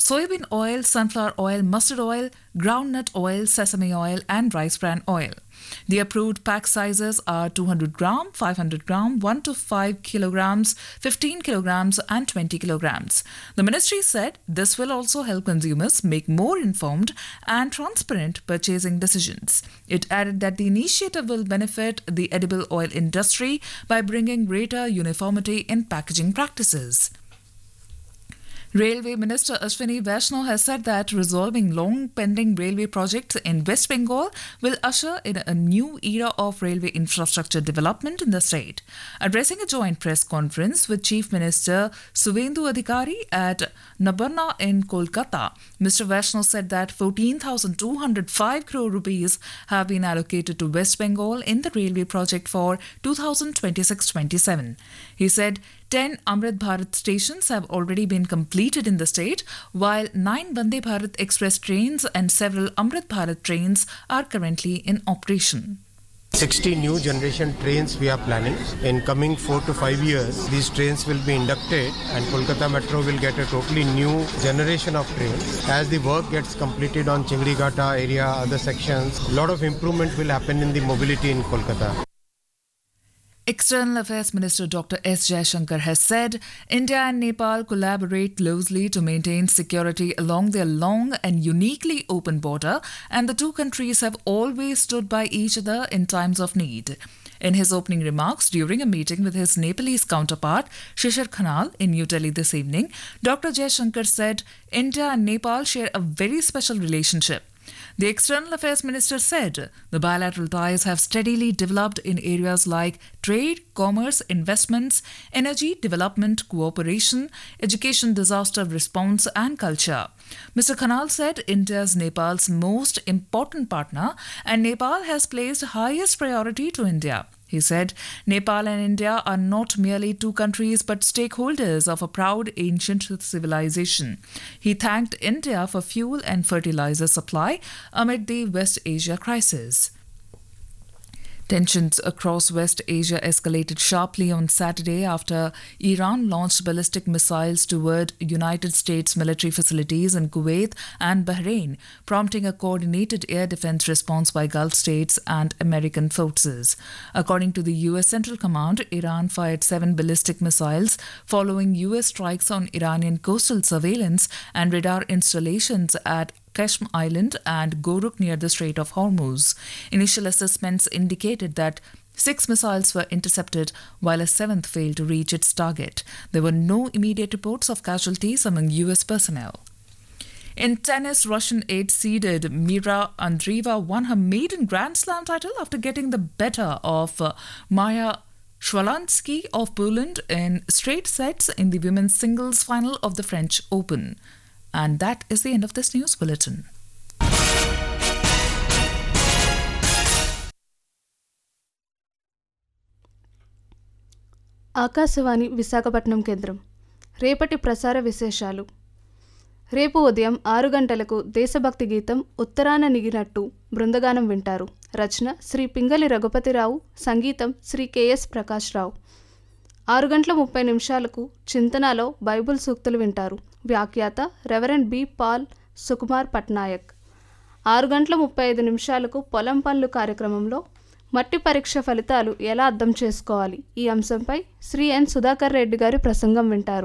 soybean oil, sunflower oil, mustard oil, groundnut oil, sesame oil, and rice bran oil. The approved pack sizes are 200 gram, 500 gram, 1 to 5 kilograms, 15 kilograms, and 20 kilograms. The ministry said this will also help consumers make more informed and transparent purchasing decisions. It added that the initiative will benefit the edible oil industry by bringing greater uniformity in packaging practices. Railway Minister Ashwini Vaishnaw has said that resolving long-pending railway projects in West Bengal will usher in a new era of railway infrastructure development in the state. Addressing a joint press conference with Chief Minister Suvendu Adhikari at Nabarna in Kolkata, Mr. Vaishnaw said that 14,205 crore rupees have been allocated to West Bengal in the railway project for 2026-27. He said 10 Amrit Bharat stations have already been completed in the state, while 9 Vande Bharat Express trains and several Amrit Bharat trains are currently in operation. 60 new generation trains we are planning. In coming 4 to 5 years, these trains will be inducted and Kolkata Metro will get a totally new generation of trains. As the work gets completed on Chingrigata area, other sections, a lot of improvement will happen in the mobility in Kolkata. External Affairs Minister Dr. S. Jaishankar has said India and Nepal collaborate closely to maintain security along their long and uniquely open border, and the two countries have always stood by each other in times of need. In his opening remarks during a meeting with his Nepalese counterpart, Shishir Khanal, in New Delhi this evening, Dr. Jaishankar said India and Nepal share a very special relationship. The External Affairs Minister said the bilateral ties have steadily developed in areas like trade, commerce, investments, energy, development, cooperation, education, disaster response, and culture. Mr. Khanal said India is Nepal's most important partner and Nepal has placed highest priority to India. He said Nepal and India are not merely two countries but stakeholders of a proud ancient civilization. He thanked India for fuel and fertilizer supply amid the West Asia crisis. Tensions across West Asia escalated sharply on Saturday after Iran launched ballistic missiles toward United States military facilities in Kuwait and Bahrain, prompting a coordinated air defense response by Gulf states and American forces. According to the U.S. Central Command, Iran fired 7 ballistic missiles following U.S. strikes on Iranian coastal surveillance and radar installations at Qashm Island and Goruk near the Strait of Hormuz. Initial assessments indicated that 6 missiles were intercepted while a 7th failed to reach its target. There were no immediate reports of casualties among U.S. personnel. In tennis, Russian 8-seeded Mira Andreeva won her maiden Grand Slam title after getting the better of Maya Shwalansky of Poland in straight sets in the women's singles final of the French Open. And that is the end of this news bulletin. Akashvani Visakhapatnam కేంద్రం. రేపటి ప్రసార విశేషాలు. రేపు ఉదయం 6 గంటలకు దేశభక్తి గీతం ఉత్తరాన నిగినట్టు బృందగానం వింటారు. రచన శ్రీ పింగళి రఘుపతిరావు, సంగీతం శ్రీ కెఎస్ ప్రకాశ్రావు. 6:30 చింతనలో బైబుల్ సూక్తులు వింటారు. వ్యాఖ్యాత reverend B. Paul Sukumar Patnaik. 6:35 పొలం పనులు కార్యక్రమంలో మట్టి పరీక్ష ఫలితాలు ఎలా అర్థం చేసుకోవాలి ఈ అంశంపై శ్రీ ఎన్ సుధాకర్ రెడ్డి గారి ప్రసంగం వింటారు.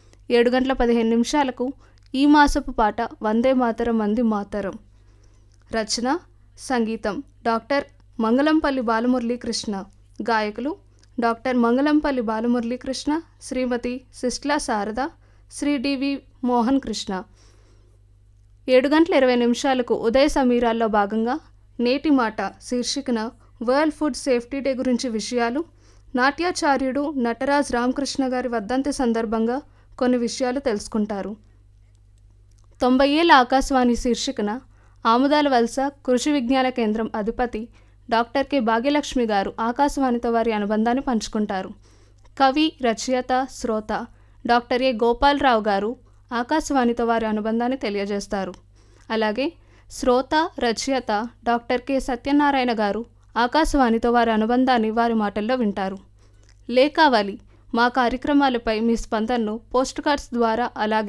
7:15 ఈ మాసపు పాట వందే మాతరం వందే మాతరం. రచన సంగీతం డాక్టర్ మంగళంపల్లి బాలమురళీకృష్ణ. గాయకులు డాక్టర్ మంగళంపల్లి బాలమురళీకృష్ణ, శ్రీమతి సిస్లా శారద, శ్రీ డివి మోహన్ కృష్ణ. 7:20 ఉదయ సమీరాల్లో భాగంగా నేటి మాట శీర్షికన వరల్డ్ ఫుడ్ సేఫ్టీ డే గురించి విషయాలు, నాట్యాచార్యుడు నటరాజ్ రామకృష్ణ గారి వర్ధంతి సందర్భంగా కొన్ని విషయాలు తెలుసుకుంటారు. 90 ఏళ్ల ఆకాశవాణి శీర్షికన ఆముదాల వలస కృషి విజ్ఞాన కేంద్రం అధిపతి డాక్టర్ కె భాగ్యలక్ష్మి గారు ఆకాశవాణితో వారి అనుబంధాన్ని పంచుకుంటారు. కవి, రచయిత, శ్రోత డాక్టర్ ఏ గోపాలరావు గారు ఆకాశవాణితో వారి అనుబంధాన్ని తెలియజేస్తారు. అలాగే శ్రోత, రచయిత డాక్టర్ కె సత్యనారాయణ గారు ఆకాశవాణితో వారి అనుబంధాన్ని వారి మాటల్లో వింటారు. లేఖావళి మా కార్యక్రమాలపై మీ స్పందనను పోస్ట్ కార్డ్స్ ద్వారా అలాగే